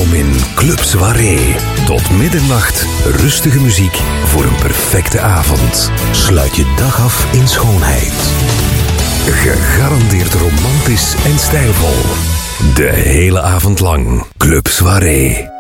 Welkom in Club Soirée. Tot middernacht rustige muziek voor een perfecte avond. Sluit je dag af in schoonheid. Gegarandeerd romantisch en stijlvol. De hele avond lang Club Soirée.